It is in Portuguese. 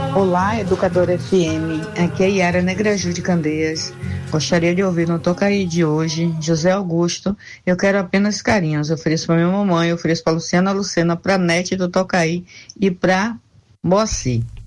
Olá, Educadora FM. Aqui é Yara Negraju de Candeias. Gostaria de ouvir no Tocaí de hoje, José Augusto. Eu quero apenas carinhos. Eu ofereço para minha mamãe, eu ofereço para Luciana Lucena, para Nete do Tocaí e para Moacir.